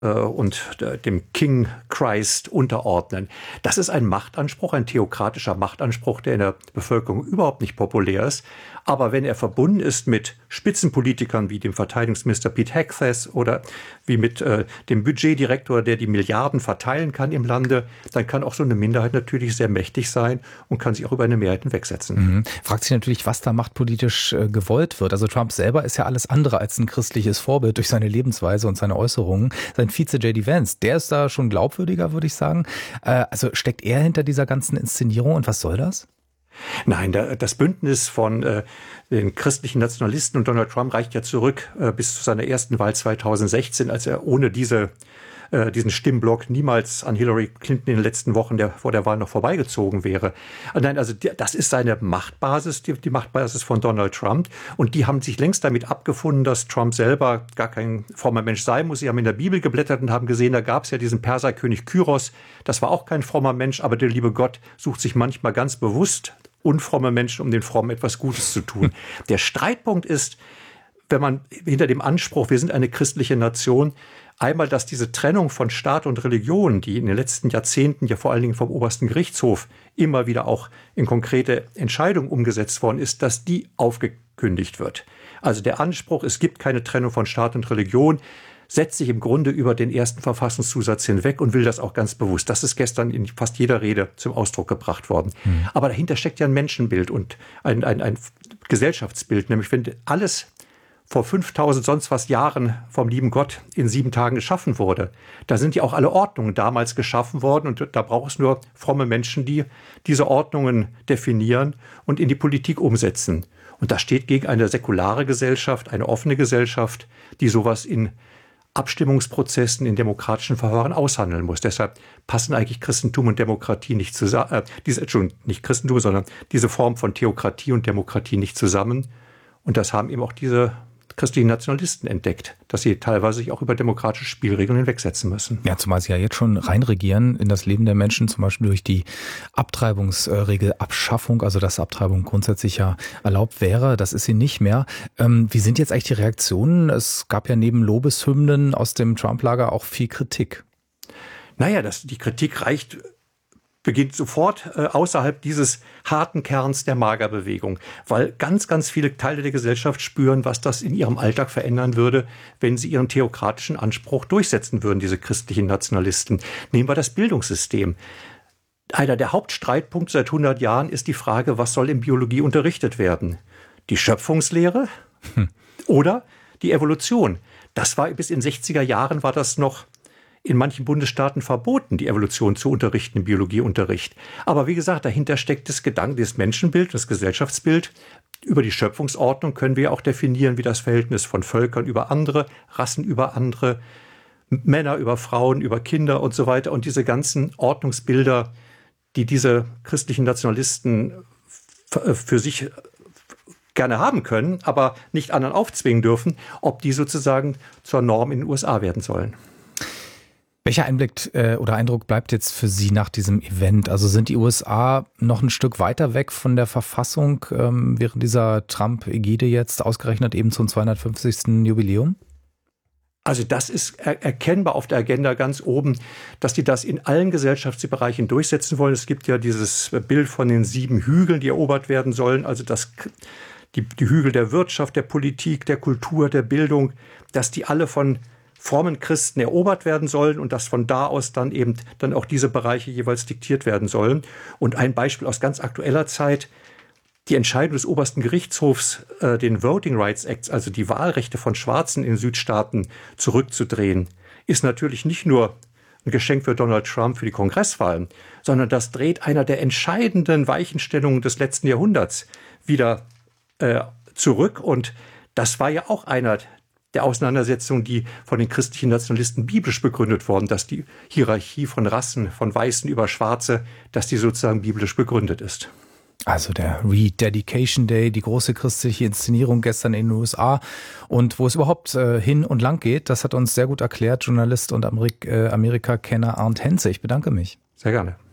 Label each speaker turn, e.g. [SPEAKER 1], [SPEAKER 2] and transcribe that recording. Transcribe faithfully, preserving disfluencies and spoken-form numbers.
[SPEAKER 1] und dem King Christ unterordnen. Das ist ein Machtanspruch, ein theokratischer Machtanspruch, der in der Bevölkerung überhaupt nicht populär ist. Aber wenn er verbunden ist mit Spitzenpolitikern wie dem Verteidigungsminister Pete Hegseth oder wie mit äh, dem Budgetdirektor, der die Milliarden verteilen kann im Lande, dann kann auch so eine Minderheit natürlich sehr mächtig sein und kann sich auch über eine Mehrheit hinwegsetzen.
[SPEAKER 2] Mhm. Fragt sich natürlich, was da machtpolitisch äh, gewollt wird. Also Trump selber ist ja alles andere als ein christliches Vorbild durch seine Lebensweise und seine Äußerungen. Sein Vize J D Vance, der ist da schon glaubwürdiger, würde ich sagen. Äh, also steckt er hinter dieser ganzen Inszenierung und was soll das?
[SPEAKER 1] Nein, das Bündnis von äh, den christlichen Nationalisten und Donald Trump reicht ja zurück äh, bis zu seiner ersten Wahl zweitausendsechzehn, als er ohne diese äh, diesen Stimmblock niemals an Hillary Clinton in den letzten Wochen der, vor der Wahl noch vorbeigezogen wäre. Nein, also die, das ist seine Machtbasis, die, die Machtbasis von Donald Trump. Und die haben sich längst damit abgefunden, dass Trump selber gar kein frommer Mensch sein muss. Sie haben in der Bibel geblättert und haben gesehen, da gab es ja diesen Perserkönig Kyros. Das war auch kein frommer Mensch, aber der liebe Gott sucht sich manchmal ganz bewusst unfromme Menschen, um den Frommen etwas Gutes zu tun. Der Streitpunkt ist, wenn man hinter dem Anspruch, wir sind eine christliche Nation, einmal, dass diese Trennung von Staat und Religion, die in den letzten Jahrzehnten ja vor allen Dingen vom obersten Gerichtshof immer wieder auch in konkrete Entscheidungen umgesetzt worden ist, dass die aufgekündigt wird. Also der Anspruch, es gibt keine Trennung von Staat und Religion, setzt sich im Grunde über den ersten Verfassungszusatz hinweg und will das auch ganz bewusst. Das ist gestern in fast jeder Rede zum Ausdruck gebracht worden. Mhm. Aber dahinter steckt ja ein Menschenbild und ein, ein, ein Gesellschaftsbild. Nämlich wenn alles vor fünftausend sonst was Jahren vom lieben Gott in sieben Tagen geschaffen wurde, da sind ja auch alle Ordnungen damals geschaffen worden und da braucht es nur fromme Menschen, die diese Ordnungen definieren und in die Politik umsetzen. Und das steht gegen eine säkulare Gesellschaft, eine offene Gesellschaft, die sowas in Abstimmungsprozessen in demokratischen Verfahren aushandeln muss. Deshalb passen eigentlich Christentum und Demokratie nicht zusammen, äh, diese, Entschuldigung, nicht Christentum, sondern diese Form von Theokratie und Demokratie nicht zusammen. Und das haben eben auch diese christlichen Nationalisten entdeckt, dass sie teilweise sich auch über demokratische Spielregeln hinwegsetzen müssen.
[SPEAKER 2] Ja, zumal sie ja jetzt schon reinregieren in das Leben der Menschen, zum Beispiel durch die Abtreibungsregelabschaffung, also dass Abtreibung grundsätzlich ja erlaubt wäre. Das ist sie nicht mehr. Ähm, wie sind jetzt eigentlich die Reaktionen? Es gab ja neben Lobeshymnen aus dem Trump-Lager auch viel Kritik.
[SPEAKER 1] Naja, das, die Kritik reicht beginnt sofort äh, außerhalb dieses harten Kerns der Magerbewegung, weil ganz, ganz viele Teile der Gesellschaft spüren, was das in ihrem Alltag verändern würde, wenn sie ihren theokratischen Anspruch durchsetzen würden, diese christlichen Nationalisten. Nehmen wir das Bildungssystem. Einer der Hauptstreitpunkte seit hundert Jahren ist die Frage, was soll in Biologie unterrichtet werden? Die Schöpfungslehre hm. oder die Evolution? Das war bis in den sechziger Jahren war das noch in manchen Bundesstaaten verboten, die Evolution zu unterrichten im Biologieunterricht. Aber wie gesagt, dahinter steckt das Gedanke, das Menschenbild, das Gesellschaftsbild. Über die Schöpfungsordnung können wir auch definieren, wie das Verhältnis von Völkern über andere, Rassen über andere, Männer über Frauen, über Kinder und so weiter. Und diese ganzen Ordnungsbilder, die diese christlichen Nationalisten für sich gerne haben können, aber nicht anderen aufzwingen dürfen, ob die sozusagen zur Norm in den U S A werden sollen.
[SPEAKER 2] Welcher Einblick äh, oder Eindruck bleibt jetzt für Sie nach diesem Event? Also sind die U S A noch ein Stück weiter weg von der Verfassung ähm, während dieser Trump-Ägide jetzt ausgerechnet eben zum zweihundertfünfzigsten Jubiläum?
[SPEAKER 1] Also das ist er- erkennbar auf der Agenda ganz oben, dass die das in allen Gesellschaftsbereichen durchsetzen wollen. Es gibt ja dieses Bild von den sieben Hügeln, die erobert werden sollen. Also das, die, die Hügel der Wirtschaft, der Politik, der Kultur, der Bildung, dass die alle von frommen Christen erobert werden sollen und dass von da aus dann eben dann auch diese Bereiche jeweils diktiert werden sollen. Und ein Beispiel aus ganz aktueller Zeit, die Entscheidung des obersten Gerichtshofs, äh, den Voting Rights Act, also die Wahlrechte von Schwarzen in Südstaaten zurückzudrehen, ist natürlich nicht nur ein Geschenk für Donald Trump für die Kongresswahlen, sondern das dreht einer der entscheidenden Weichenstellungen des letzten Jahrhunderts wieder äh, zurück. Und das war ja auch einer der Auseinandersetzung, die von den christlichen Nationalisten biblisch begründet worden, dass die Hierarchie von Rassen, von Weißen über Schwarze, dass die sozusagen biblisch begründet ist.
[SPEAKER 2] Also der Rededication Day, die große christliche Inszenierung gestern in den U S A und wo es überhaupt äh, hin und lang geht, das hat uns sehr gut erklärt Journalist und Amerik- äh, Amerika-Kenner Arndt Henze. Ich bedanke mich.
[SPEAKER 1] Sehr gerne.